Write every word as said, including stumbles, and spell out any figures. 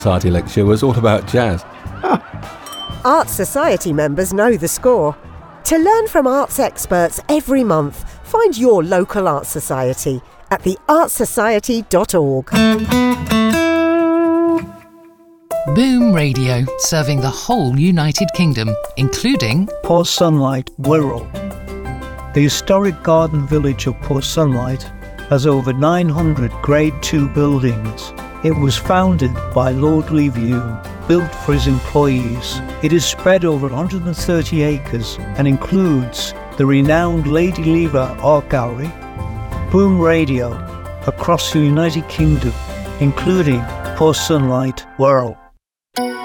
Society lecture was all about jazz. Arts Society members know the score. To learn from arts experts every month, find your local Arts Society at the arts society dot org. Boom Radio, serving the whole United Kingdom, including Port Sunlight, Wirral. The historic garden village of Port Sunlight has over nine hundred Grade two buildings. It was founded by Lord Leaview, built for his employees. It is spread over one hundred thirty acres and includes the renowned Lady Lever Art Gallery, Boom Radio across the United Kingdom, including Port Sunlight, Wirral.